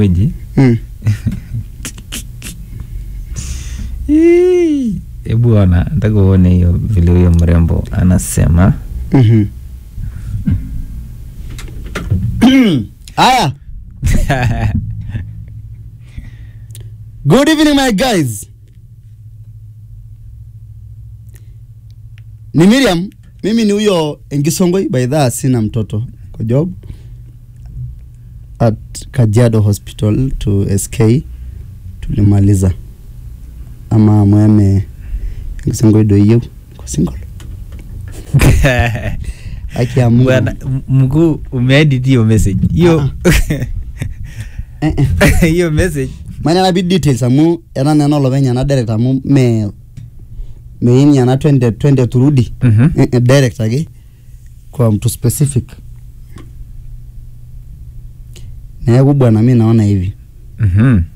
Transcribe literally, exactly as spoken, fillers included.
Weji. Mm. Ebu ona, nataka uone hiyo vile huyo mrembo anasema. Mhm. Aya. Good evening my guys. Ni Miriam, mimi ni huyo Engisongoi, by the sina mtoto kwa job at Kajiado Hospital to S K tulimaliza. Ama mweme Engisongoi do hiyo kwa single. Aki amu. Bwana mguu umeedit hiyo message. Hiyo eh eh hiyo message. Maana na bit details amu yana neno lovenya na direct amu me me ini yana twende twende turudi. Mhm. Eh, eh, direct age kwa mtu specific. Na yangu bwana mimi naona hivi. Mhm.